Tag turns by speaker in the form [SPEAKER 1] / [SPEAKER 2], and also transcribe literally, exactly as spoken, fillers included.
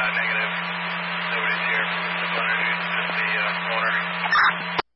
[SPEAKER 1] negative. Nobody's here. Just underneath, just the uh, owner.